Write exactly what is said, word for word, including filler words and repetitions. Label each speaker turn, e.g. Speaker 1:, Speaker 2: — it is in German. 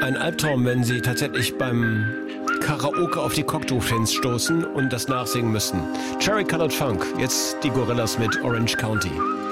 Speaker 1: ein Albtraum, wenn Sie tatsächlich beim Karaoke auf die Cocktailfans stoßen und das nachsingen müssen. Cherry Colored Funk, jetzt die Gorillas mit Orange County.